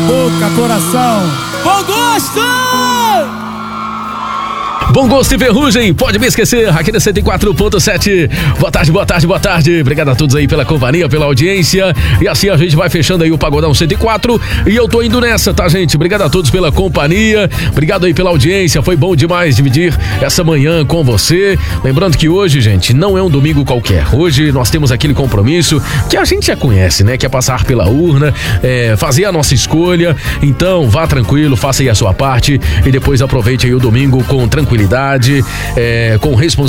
boca, coração. Bom gosto! Bom gosto e ferrugem, pode me esquecer, aqui na 104.7. Boa tarde, boa tarde, boa tarde. Obrigado a todos aí pela companhia, pela audiência. E assim a gente vai fechando aí o Pagodão 104. E eu tô indo nessa, tá, gente? Obrigado a todos pela companhia. Obrigado aí pela audiência. Foi bom demais dividir essa manhã com você. Lembrando que hoje, gente, não é um domingo qualquer. Hoje nós temos aquele compromisso que a gente já conhece, né? Que é passar pela urna, fazer a nossa escolha. Então, vá tranquilo, faça aí a sua parte e depois aproveite aí o domingo com tranquilidade, com responsabilidade.